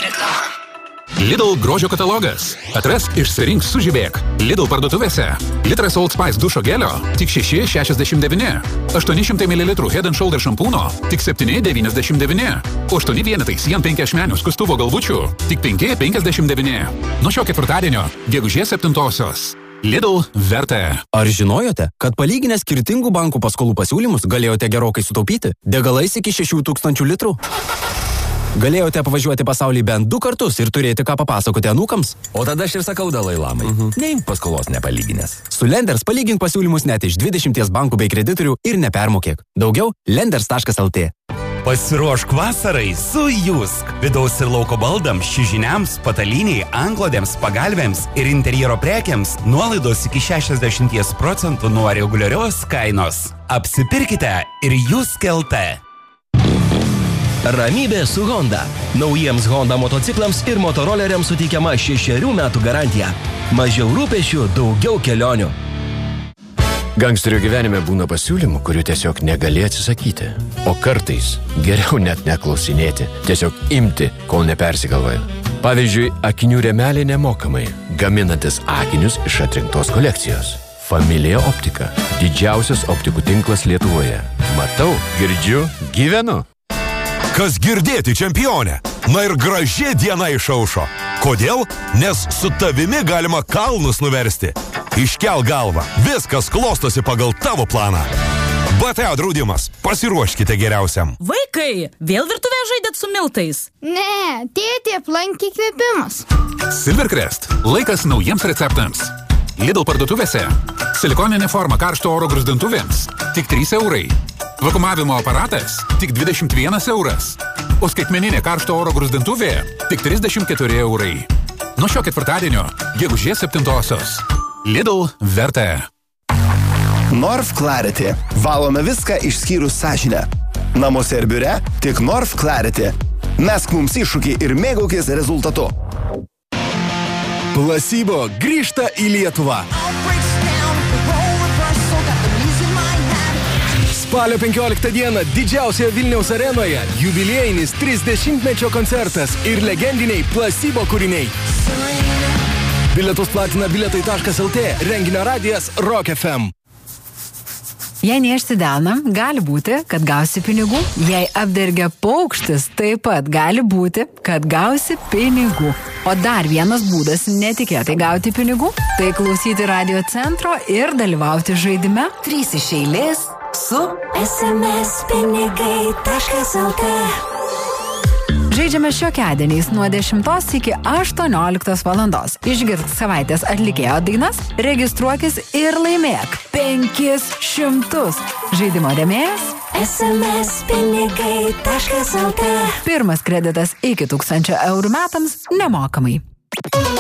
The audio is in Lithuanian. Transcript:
Lidl grožio katalogas. Atrask, išsirink, sužibėk. Lidl parduotuvėse. Litras Old Spice dušo gelio tik 6,69. 800 ml Head & Shoulder šampūno tik 7,99. 8 vienetai Sien 5 ašmenių skustuvo galvučių tik 5,59. Nuo šio ketvirtadienio, gegužės 7-osios. Lidl verta. Ar žinojote, kad palyginę skirtingų bankų paskolų pasiūlymus galėjote gerokai sutaupyti? Degalais iki 6,000 litrų? Galėjote apvažiuoti pasaulį bent 2 kartus ir turėti ką papasakoti anūkams? O tada aš ir sakau Dalai Lamai. Neimk paskolos nepalyginęs. Su Lenders palygink pasiūlymus net iš 20 bankų bei kreditorių ir nepermokėk. Daugiau lenders.lt. Pasiruošk vasarai su Jusk. Vidaus ir lauko baldams, čiužiniams, patalynei, antklodėms, pagalvėms ir interjero prekiams nuolaidos iki 60% nuo reguliarios kainos. Apsipirkite ir Jusk LT. Ramybė su Honda. Naujiems Honda motociklams ir motoroleriams suteikiama 6 metų garantija. Mažiau rūpesčių, daugiau kelionių. Gangsterio gyvenime būna pasiūlymų, kurių tiesiog negali atsisakyti. O kartais geriau net neklausinėti, tiesiog imti, kol nepersigalvoja. Pavyzdžiui, akinių rėmeliai nemokamai, gaminantis akinius iš atrinktos kolekcijos. Familija Optika. Didžiausias optikų tinklas Lietuvoje. Matau, girdžiu, gyvenu. Kas girdėti, čempionė? Na ir graži diena išaušo. Kodėl? Nes su tavimi galima kalnus nuversti. Iškel galvą. Viskas klostosi pagal tavo planą. BTA draudimas. Pasiruoškite geriausiam. Vaikai, vėl virtuvėje žaidėt su miltais? Ne, tėtė aplankė įkvėpimas. Silvercrest. Laikas naujiems receptams. Lidl parduotuvėse. Silikoninė forma karšto oro gruzdintuvėms. Tik 3 eurai. Vakumavimo aparatas tik 21 euras. O skaitmeninė karšto oro gruzdintuvė tik 34 eurai. Nuo šio ketvirtadienio, gegužės 7-osios. Lidl verta. Norf Clarity. Valome viską išskyrus sąžinę. Namuose ir biure tik Norf Clarity. Mesk mums iššūkį ir mėgaukis rezultatu. Placebo grįžta į Lietuvą. Spalio 15 dieną didžiausioje Vilniaus arenoje jubiliejinis 30-mečio koncertas ir legendiniai Placebo kūriniai. Bilietus platina bilietai.lt, renginio radijas Rock FM. Jei neišsi delną, gali būti, kad gausi pinigų. Jei apdergia paukštis, taip pat gali būti, kad gausi pinigų. O dar vienas būdas netikėtai gauti pinigų – tai klausyti radio centro ir dalyvauti žaidime 3 iš eilės su smspinigai.lt. Žaidžiame šiokiadieniais nuo 10 iki 18 valandos. Išgirsk savaitės atlikėjo dainas, registruokis ir laimėk 500. Žaidimo rėmėjas smspinigai.lt. Pirmas kreditas iki 1000 eurų metams nemokamai.